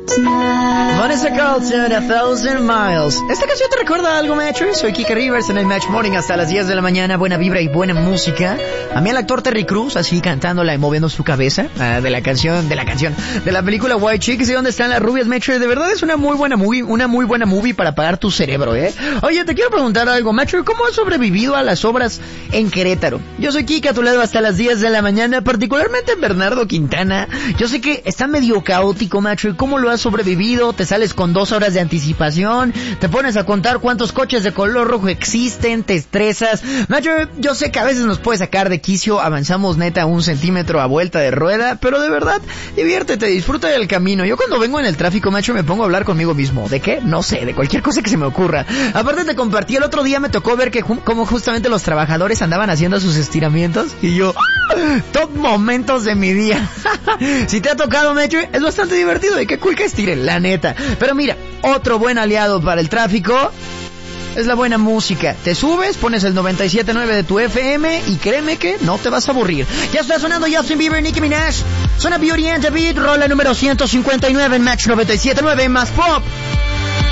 Vanessa Carlton, A Thousand Miles. ¿Esta canción te recuerda algo, Metro? Soy Kike Rivers en el Match Morning hasta las 10 de la mañana. Buena vibra y buena música. A mí el actor Terry Crews, así cantándola y moviendo su cabeza, de la película White Chicks y dónde están las rubias, Metro. De verdad es una muy buena movie para apagar tu cerebro, ¿eh? Oye, te quiero preguntar algo, Metro. ¿Cómo has sobrevivido a las obras en Querétaro? Yo soy Kike, a tu lado hasta las 10 de la mañana, particularmente en Bernardo Quintana. Yo sé que está medio caótico, Metro. ¿Cómo lo has sobrevivido? Te sales con 2 horas de anticipación, te pones a contar cuántos coches de color rojo existen, te estresas. Macho, yo sé que a veces nos puede sacar de quicio, avanzamos neta 1 centímetro a vuelta de rueda, pero de verdad, diviértete, disfruta del camino. Yo cuando vengo en el tráfico, macho, me pongo a hablar conmigo mismo. ¿De qué? No sé, de cualquier cosa que se me ocurra. Aparte te compartí, el otro día me tocó ver que como justamente los trabajadores andaban haciendo sus estiramientos y yo, top momentos de mi día. Si te ha tocado, macho, es bastante divertido y qué cool que estiren, la neta. Pero mira, otro buen aliado para el tráfico es la buena música. Te subes, pones el 97.9 de tu FM y créeme que no te vas a aburrir. Ya está sonando Justin Bieber, Nicki Minaj. Suena Beauty and the Beat, rola número 159 en Match 97.9 más pop.